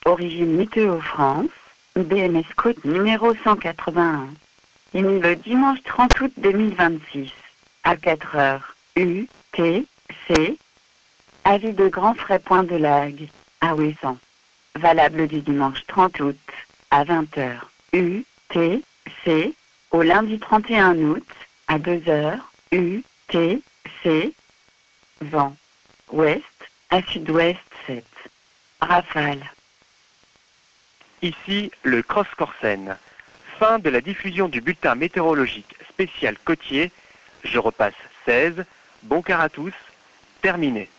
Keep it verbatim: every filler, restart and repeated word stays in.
Origine Météo France, B M S Côte numéro cent quatre-vingt-un. Émis le dimanche trente août deux mille vingt-six, à quatre heures, U, T, C. Avis de grand frais point de lag, à Ouessant. Valable du dimanche trente août, à vingt heures, U, T, C. Au lundi trente et un août, à deux heures, U, T, C. Vent. Ouest, à sud-ouest sept. Rafale. Ici le Cross Corsen. Fin de la diffusion du bulletin météorologique spécial côtier. Je repasse seize. Bon quart à tous. Terminé.